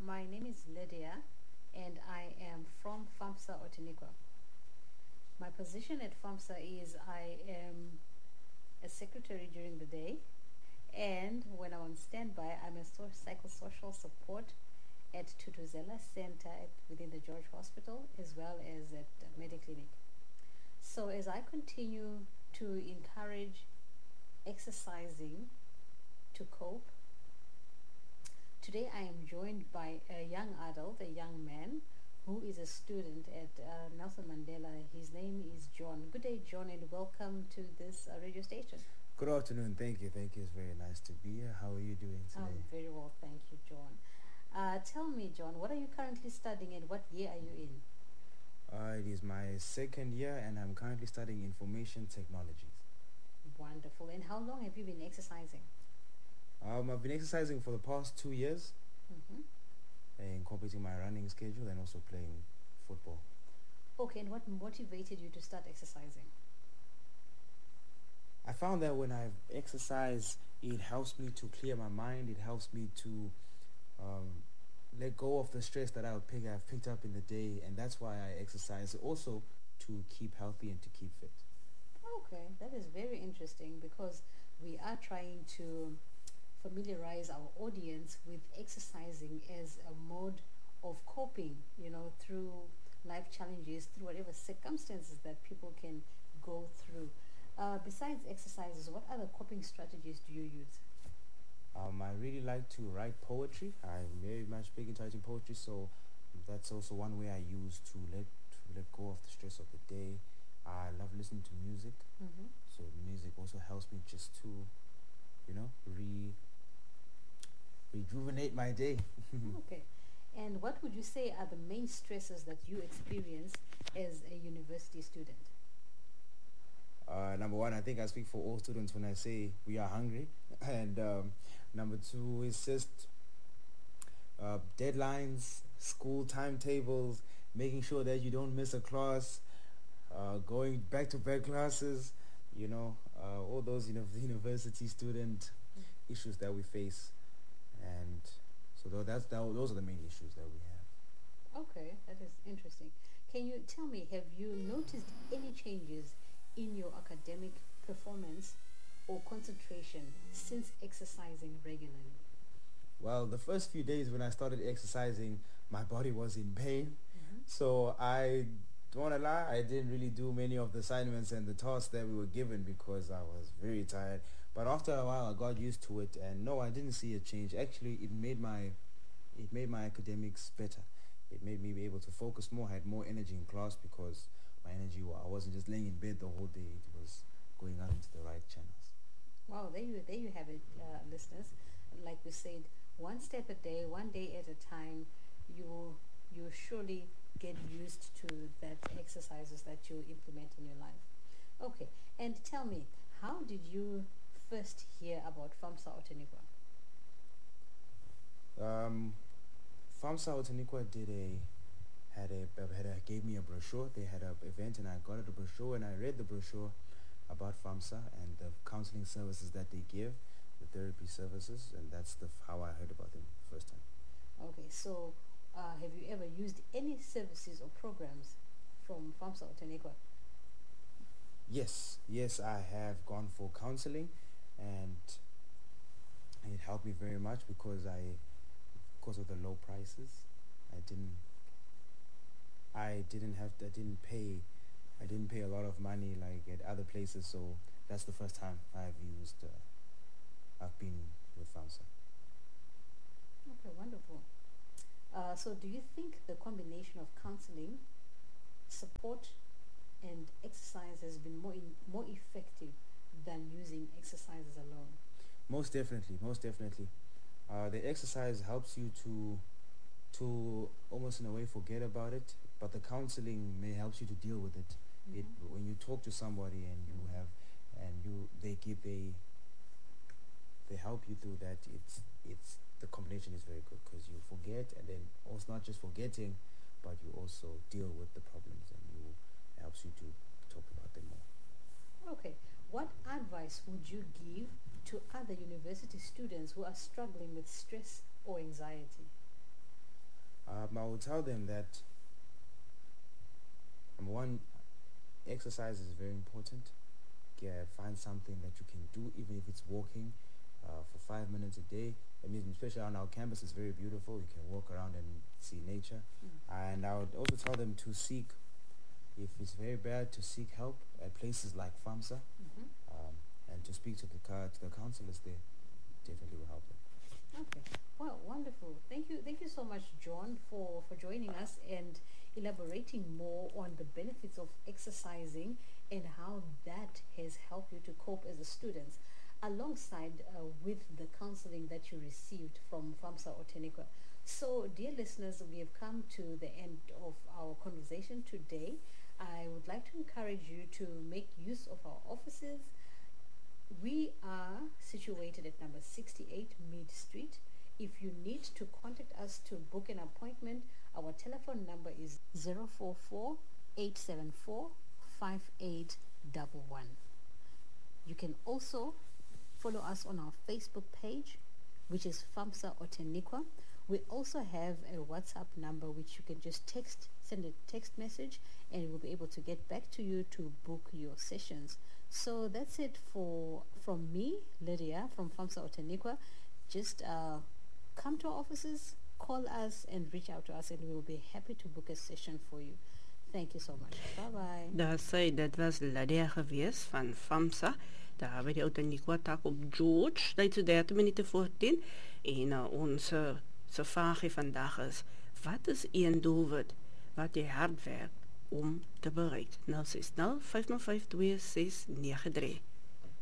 My name is Lydia and I am from FAMSA Otanikwa. My position at FAMSA is I am a secretary during the day, and when I'm on standby, I'm a psychosocial support at Tutuzela Center within the George Hospital as well as at Mediclinic. So as I continue to encourage exercising to cope, today I am joined by a young adult, a young man who is a student at Nelson Mandela. His name is John. Good day, John, and welcome to this radio station. Good afternoon. Thank you. Thank you. It's very nice to be here. How are you doing today? I'm very well, thank you, John. Tell me, John, what are you currently studying and what year are you in? It is my second year and I'm currently studying information technologies. Wonderful. And how long have you been exercising? I've been exercising for the past 2 years, Mm-hmm. incorporating my running schedule and also playing football. Okay, and what motivated you to start exercising? I found that when I exercise, it helps me to clear my mind. It helps me to let go of the stress that I've picked up in the day, and that's why I exercise. Also, to keep healthy and to keep fit. Okay, that is very interesting because we are trying to familiarize our audience with exercising as a mode of coping, through life challenges, through whatever circumstances that people can go through. Besides exercises, what other coping strategies do you use? I really like to write poetry. I'm very much big into writing poetry, so that's also one way I use to let go of the stress of the day. I love listening to music, Mm-hmm. so music also helps me just to, rejuvenate my day. Okay. And what would you say are the main stresses that you experience as a university student? Number one, I think I speak for all students when I say we are hungry, and number two is just deadlines, school timetables, making sure that you don't miss a class, going back to back classes, all those university student issues that we face, and so those are the main issues that we have. Okay, that is interesting. Can you tell me, have you noticed any changes in your academic performance or concentration since exercising regularly? Well, the first few days when I started exercising, my body was in pain, Mm-hmm. so I don't want to lie, I didn't really do many of the assignments and the tasks that we were given because I was very tired. But after a while, I got used to it, and no, I didn't see a change. Actually, it made my academics better. It made me be able to focus more. I had more energy in class because I wasn't just laying in bed the whole day. It was going out into the right channels. Wow, there you have it, listeners. Like we said, one step a day, one day at a time, you surely get used to that exercises that you implement in your life. Okay, and tell me, how did you first hear about FAMSA Otanikwa? Um, FAMSA Otanikwa gave me a brochure. They had an event and I got a brochure and I read the brochure about FAMSA and the counseling services that they give, the therapy services, and that's how I heard about them the first time. Okay, so have you ever used any services or programs from FAMSA Otanikwa? Yes, I have gone for counseling, and it helped me very much because of the low prices, I didn't I didn't pay a lot of money like at other places, so that's the first time I've been with FAMSA. Okay, wonderful. So do you think the combination of counseling, support, and exercise has been more effective than using exercises alone? Most definitely. The exercise helps you to almost in a way forget about it, but the counseling may helps you to deal with it. It Mm-hmm. when you talk to somebody and you have and you they help you through that. It's the combination is very good because you forget, and then also not just forgetting, but you also deal with the problems, and you helps you to talk about them more. Okay. What advice would you give to other university students who are struggling with stress or anxiety? I will tell them that, number one, exercise is very important. Find something that you can do, even if it's walking for 5 minutes a day. I mean, especially on our campus, it's very beautiful. You can walk around and see nature. And I would also tell them to seek, if it's very bad, to seek help at places like FAMSA, and to speak to the counselors there. Definitely will help them. Okay. Well, wonderful. Thank you so much, John, for joining us and elaborating more on the benefits of exercising and how that has helped you to cope as a student, alongside with the counseling that you received from FAMSA Outeniqua. So, dear listeners, we have come to the end of our conversation today. I would like to encourage you to make use of our offices. We are situated at number 68 Mid Street. If you need to contact us to book an appointment, our telephone number is 044 874 5811. You can also follow us on our Facebook page, which is FAMSA Outeniqua. We also have a WhatsApp number which you can just send a text message, and we'll be able to get back to you to book your sessions. So that's it from me, Lydia, from FAMSA Outeniqua. Just come to our offices, call us, and reach out to us, and we will be happy to book a session for you. Thank you so much. Bye-bye. Dit was Lydia geweest van FAMSA. Daar by die Outeniqua tak op George. Dit is 30 minute voor 10. En onze vraag vandaag is, wat is een doelwit wat jy hard werk om te bereik? 060 505 2693.